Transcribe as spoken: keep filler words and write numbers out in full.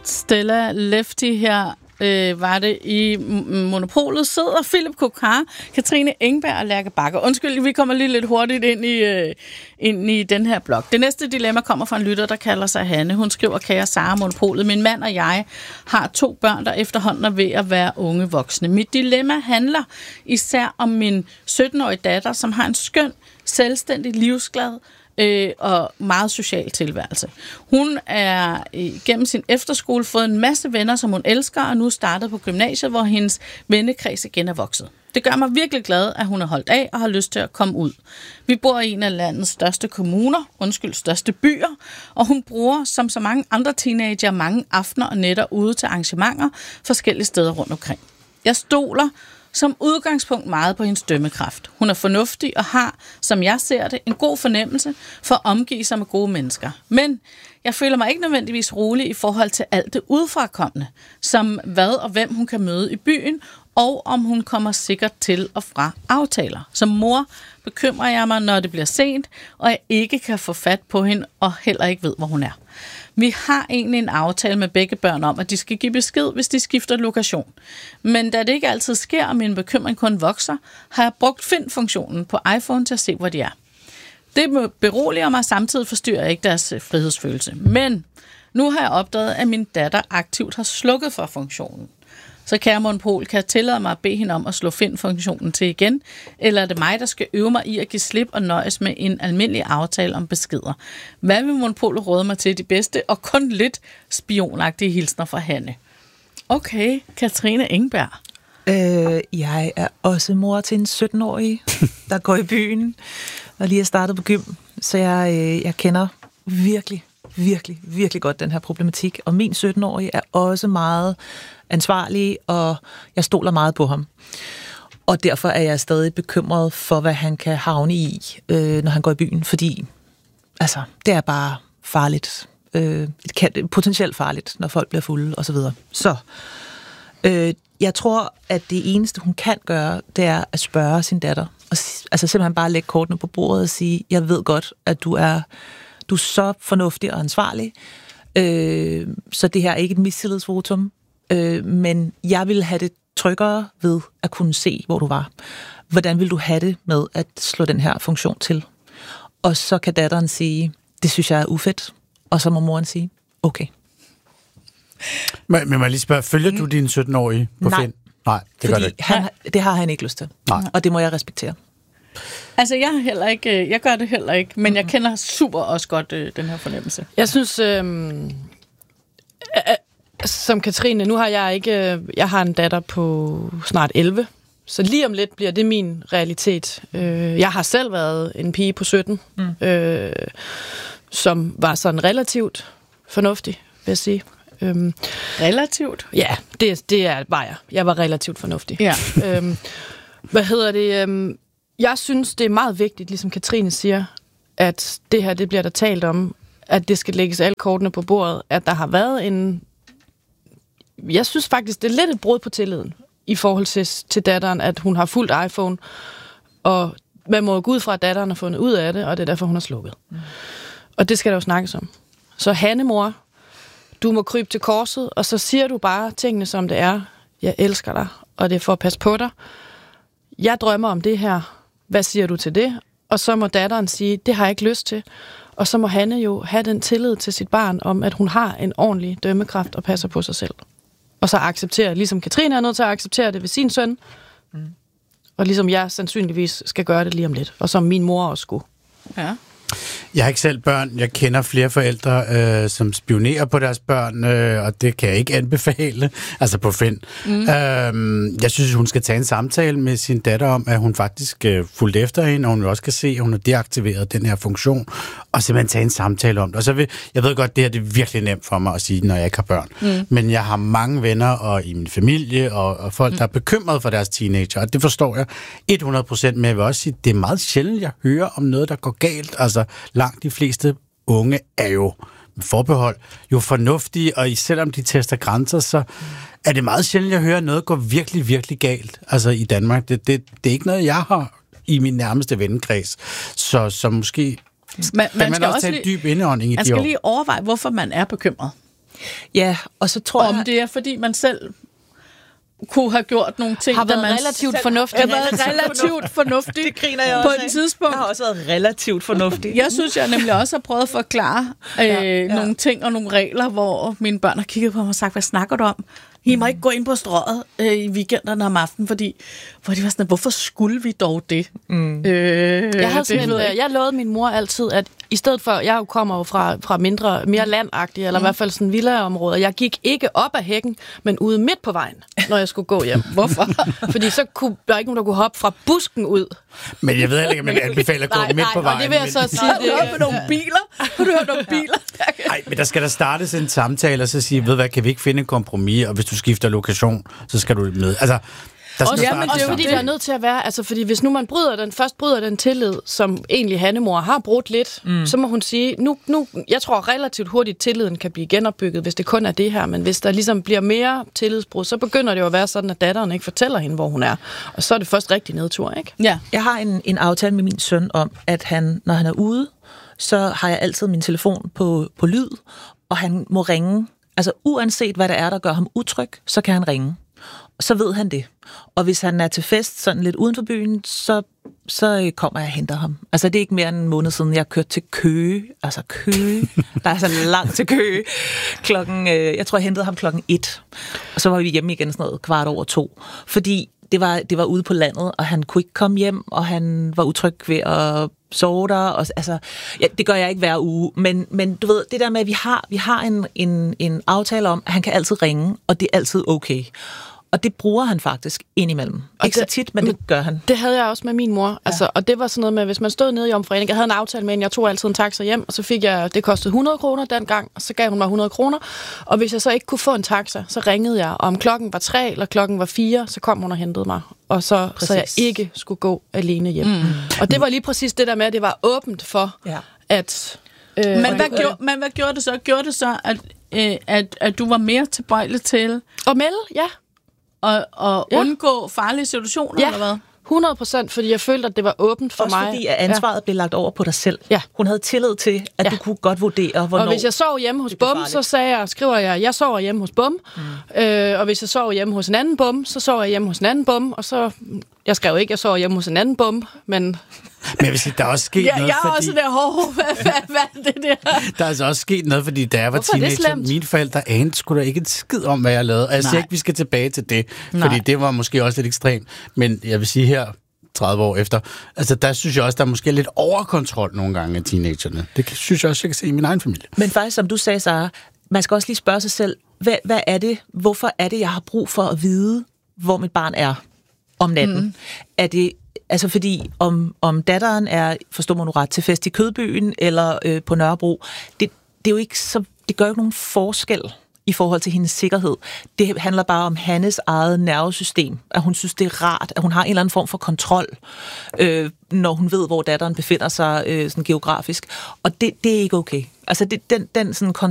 Stella Lefty her, øh, var det i Monopolet, sidder Philip Kokar, Katrine Engberg og Lærke Bakker. Undskyld, vi kommer lige lidt hurtigt ind i, øh, ind i den her blog. Det næste dilemma kommer fra en lytter, der kalder sig Hanne. Hun skriver, kære Sara Monopolet, min mand og jeg har to børn, der efterhånden er ved at være unge voksne. Mit dilemma handler især om min sytten-årige datter, som har en skøn, selvstændig, livsglad øh, og meget social tilværelse. Hun er gennem sin efterskole fået en masse venner, som hun elsker, og nu startet på gymnasiet, hvor hendes vennekreds igen er vokset. Det gør mig virkelig glad, at hun er holdt af og har lyst til at komme ud. Vi bor i en af landets største kommuner, undskyld, største byer, og hun bruger, som så mange andre teenager, mange aftener og nætter ude til arrangementer forskellige steder rundt omkring. Jeg stoler som udgangspunkt meget på hendes dømmekraft. Hun er fornuftig og har, som jeg ser det, en god fornemmelse for at omgive sig med gode mennesker. Men jeg føler mig ikke nødvendigvis rolig i forhold til alt det udefrakommende, som hvad og hvem hun kan møde i byen, og om hun kommer sikkert til og fra aftaler. Som mor bekymrer jeg mig, når det bliver sent, og jeg ikke kan få fat på hende, og heller ikke ved, hvor hun er. Vi har egentlig en aftale med begge børn om, at de skal give besked, hvis de skifter lokation. Men da det ikke altid sker, og min bekymring kun vokser, har jeg brugt find-funktionen på iPhone til at se, hvor de er. Det beroliger mig, samtidig forstyrrer ikke deres frihedsfølelse. Men nu har jeg opdaget, at min datter aktivt har slukket for funktionen. Så kære Monopol, kan jeg tillade mig at bede hende om at slå find-funktionen til igen? Eller er det mig, der skal øve mig i at give slip og nøjes med en almindelig aftale om beskeder? Hvad vil Monopolet råde mig til de bedste og kun lidt spionagtige hilsner fra Hanne? Okay, Katrine Engberg. Øh, jeg er også mor til en sytten-årig, der går i byen og lige er startet på gym. Så jeg, øh, jeg kender virkelig, virkelig, virkelig godt den her problematik. Og min sytten-årige er også meget ansvarlig, og jeg stoler meget på ham. Og derfor er jeg stadig bekymret for, hvad han kan havne i, øh, når han går i byen. Fordi, altså, det er bare farligt. Øh, det kan, potentielt farligt, når folk bliver fulde, og så videre. Så, øh, jeg tror, at det eneste, hun kan gøre, det er at spørge sin datter. Og, altså simpelthen bare lægge kortene på bordet og sige, jeg ved godt, at du er, du er så fornuftig og ansvarlig. Øh, så det her er ikke et mistillidsvotum. Øh, men jeg ville have det tryggere ved at kunne se, hvor du var. Hvordan vil du have det med at slå den her funktion til? Og så kan datteren sige, det synes jeg er ufedt. Og så må moren sige, okay. Men, men må jeg lige spørge, følger du din sytten-årige på Nej. Finn? Nej, det gør det ikke. Han, det har han ikke lyst til. Nej. Og det må jeg respektere. Altså, jeg, har heller ikke, jeg gør det heller ikke, men jeg kender super også godt øh, den her fornemmelse. Jeg synes, øh, øh, som Katrine, nu har jeg ikke, jeg har en datter på snart elleve, så lige om lidt bliver det min realitet. Øh, jeg har selv været en pige på sytten, mm. øh, som var sådan relativt fornuftig, vil jeg sige. Øhm, relativt? Ja, det, det er, var jeg. Jeg var relativt fornuftig. Ja. øhm, hvad hedder det? Øhm, jeg synes, det er meget vigtigt, ligesom Katrine siger, at det her, det bliver der talt om, at det skal lægges alle kortene på bordet, at der har været en... Jeg synes faktisk, det er lidt et brud på tilliden i forhold til, til datteren, at hun har fulgt iPhone, og man må gå ud fra, at datteren har fundet ud af det, og det er derfor, hun har slukket. Mm. Og det skal der jo snakkes om. Så Hanne, mor, du må krybe til korset, og så siger du bare tingene, som det er. Jeg elsker dig, og det er for at passe på dig. Jeg drømmer om det her. Hvad siger du til det? Og så må datteren sige, det har jeg ikke lyst til. Og så må Hanne jo have den tillid til sit barn, om at hun har en ordentlig dømmekraft og passer på sig selv. Og så acceptere, ligesom Katrine er nødt til at acceptere det ved sin søn, mm. og ligesom jeg sandsynligvis skal gøre det lige om lidt, og som min mor også skulle. Ja. Jeg har ikke selv børn. Jeg kender flere forældre, øh, som spionerer på deres børn, øh, og det kan jeg ikke anbefale, altså på Finn. Mm. Øh, jeg synes, hun skal tage en samtale med sin datter om, at hun faktisk øh, fulgte efter hende, og hun også kan se, at hun har deaktiveret den her funktion, og simpelthen tage en samtale om det. Og så vil, jeg ved godt, det her det er virkelig nemt for mig at sige, når jeg ikke har børn. Mm. Men jeg har mange venner og i min familie, og, og folk, mm. der er bekymret for deres teenager, og det forstår jeg hundrede procent, men jeg vil også sige, det er meget sjældent, jeg hører om noget, der går galt. Altså, langt de fleste unge er jo med forbehold, jo fornuftige, og selvom de tester grænser, så er det meget sjældent, jeg hører noget gå virkelig, virkelig galt. Altså i Danmark. Det, det, det er ikke noget, jeg har i min nærmeste vennekreds. Så, så måske man, man, man skal også også tage en dyb indånding i de år. Man skal lige overveje, hvorfor man er bekymret. Ja, og så tror Om jeg... det er, fordi man selv kunne have gjort nogle ting, Har været der man relativt selv- fornuftig. Har været relativt fornuftig Det griner jeg på også et af. tidspunkt. Jeg har også været relativt fornuftig. Jeg synes, jeg nemlig også har prøvet at forklare øh, ja, ja. ja. nogle ting og nogle regler, hvor mine børn har kigget på mig og sagt, hvad snakker du om? I må ikke gå ind på strøget øh, i weekenderne om aftenen, fordi hvor de var sådan, hvorfor skulle vi dog det? Mm. Øh, Jeg, havde sådan det en, ved jeg jeg lovede min mor altid, at i stedet for, jeg kommer jo fra, fra mindre, mere landagtige, eller i hvert fald sådan villaområder, jeg gik ikke op ad hækken, men ude midt på vejen, når jeg skulle gå hjem. Hvorfor? Fordi så kunne der ikke nogen, der kunne hoppe fra busken ud. Men jeg ved heller ikke, om jeg anbefaler at gå Nej, midt på nej, vejen. og det vil jeg men- så sige. Har du hørt med nogle biler? Har du hørt nogle biler? Nej, men der skal der startes en samtale, og så sige, ved du hvad, kan vi ikke finde en kompromis, og hvis du skifter lokation, så skal du med. Altså, der skal Også, starte ja, men en det er jo samtale. fordi, der er nødt til at være, altså fordi hvis nu man bryder den, først bryder den tillid, som egentlig Hannemor har brudt lidt, mm. så må hun sige, nu, nu, jeg tror relativt hurtigt, tilliden kan blive genopbygget, hvis det kun er det her, men hvis der ligesom bliver mere tillidsbrud, så begynder det jo at være sådan, at datteren ikke fortæller hende, hvor hun er. Og så er det først rigtig nedtur, ikke? Ja. Jeg har en, en aftale med min søn om, at han, når han er ude, så har jeg altid min telefon på, på lyd, og han må ringe. Altså uanset hvad der er, der gør ham utryg, så kan han ringe. Så ved han det. Og hvis han er til fest sådan lidt uden for byen, så, så kommer jeg og henter ham. Altså det er ikke mere end en måned siden, jeg kørte til Køge. Altså Køge. Der er så langt til Køge. Klokken, øh, jeg tror, jeg hentede ham klokken et. Og så var vi hjemme igen sådan noget kvart over to. Fordi det var, det var ude på landet, og han kunne ikke komme hjem, og han var utryg ved at sove der. Og, altså, ja, det gør jeg ikke hver uge. Men, men du ved, det der med, at vi har, vi har en, en, en aftale om, at han kan altid ringe, og det er altid okay. Og det bruger han faktisk indimellem. Og Ikke så det- tit, men det gør han. Det havde jeg også med min mor. Ja. Altså, og det var sådan noget med, hvis man stod nede i omforening, jeg havde en aftale med hende, jeg tog altid en taxa hjem, og så fik jeg, det kostede hundrede kroner dengang, og så gav hun mig hundrede kroner. Og hvis jeg så ikke kunne få en taxa, så ringede jeg, og om klokken var tre eller klokken var fire, så kom hun og hentede mig. Og så, så jeg ikke skulle gå alene hjem. Mm. Og det var lige præcis det der med, at det var åbent for, Ja. at... Øh, Men hvad, gjorde, men hvad gjorde det så? Gjorde det så, at, øh, at, at du var mere tilbøjelig til Og melde, ja. at, at Ja. undgå farlige situationer, Ja. eller hvad? hundrede procent, fordi jeg følte, at det var åbent for Også mig. fordi, at ansvaret ja. blev lagt over på dig selv. Ja. Hun havde tillid til, at Ja. du kunne godt vurdere, hvornår... Og hvis jeg sov hjemme hos det blev Bum, farligt. så sagde jeg, skriver jeg, jeg sover hjemme hos Bum. Mm. Øh, og hvis jeg sover hjemme hos en anden Bum, så sover jeg hjemme hos en anden Bum. Og så, jeg skrev ikke, jeg sover hjemme hos en anden Bum, men... Men jeg vil sige, der er også sket Ja, noget, jeg er fordi... også der, hov, hvad, hvad, hvad er det der? Der er altså også sket noget, fordi da jeg var Hvorfor er det teenager, slemt? mine forældre anede sgu da ikke en skid om, hvad jeg lavede. Og jeg siger Nej. ikke, vi skal tilbage til det, Nej. fordi det var måske også lidt ekstremt. Men jeg vil sige her, tredive år efter, altså der synes jeg også, der er måske lidt overkontrol nogle gange af teenagerne. Det kan- synes jeg også, jeg kan se i min egen familie. Men faktisk, som du sagde, Sara, man skal også lige spørge sig selv, hvad, hvad er det, hvorfor er det, jeg har brug for at vide, hvor mit barn er om natten? Mm. Er det, altså fordi, om, om datteren er, forstår man nu ret, til fest i Kødbyen eller øh, på Nørrebro, det, det er jo ikke så, det gør jo ikke nogen forskel i forhold til hendes sikkerhed. Det handler bare om Hannes eget nervesystem, at hun synes, det er rart, at hun har en eller anden form for kontrol, øh, når hun ved, hvor datteren befinder sig øh, sådan geografisk. Og det, det er ikke okay. Altså det, den, den sådan